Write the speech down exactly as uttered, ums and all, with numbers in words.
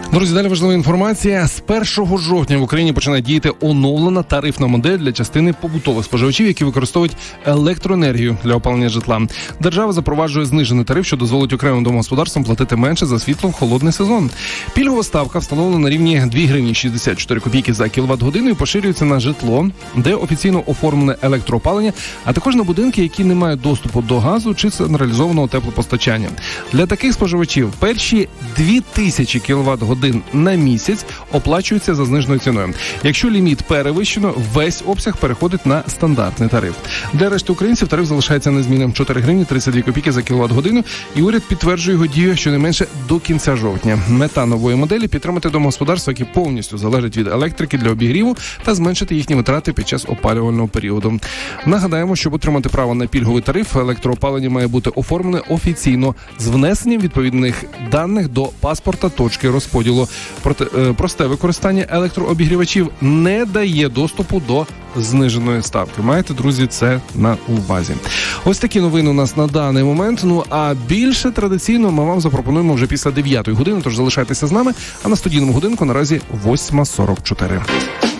Друзі, далі важлива інформація. З першого жовтня в Україні починає діяти оновлена тарифна модель для частини побутових споживачів, які використовують електроенергію для опалення житла. Держава запроваджує знижений тариф, що дозволить окремим домогосподарствам платити менше за світло в холодний сезон. Пільгова ставка встановлена на рівні дві гривні шістдесят чотири копійки за кіловат-годину і поширюється на житло, де офіційно оформлене електроопалення, а також на будинки, які не мають доступу до газу чи централізованого теплопостачання. Для таких споживачів перші дві тисячі кіловат-годин на місяць оплачуються за зниженою ціною. Якщо ліміт перевищено, весь обсяг переходить на стандартний тариф. Для решти українців тариф залишається незмінним – чотири гривні тридцять дві копійки за кіловат-годину, і уряд підтверджує його дію щонайменше до кінця жовтня. Мета нової моделі – підтримати домогосподарства, які повністю залежать від електрики для обігріву, та зменшити їхні витрати під час опалювального періоду. Нагадаємо, щоб отримати право на пільговий тариф, електроопалення має бути оформлене офіційно з внесенням відповідних даних до паспорта точки розподілу. Проте, просте використання електрообігрівачів не дає доступу до зниженої ставки. Маєте, друзі, це на увазі. Ось такі новини у нас на даний момент. Ну, а більше традиційно ми вам запропонуємо вже після дев'ятої години, тож залишайтеся з нами, а на студійному годинку наразі восьма сорок чотири.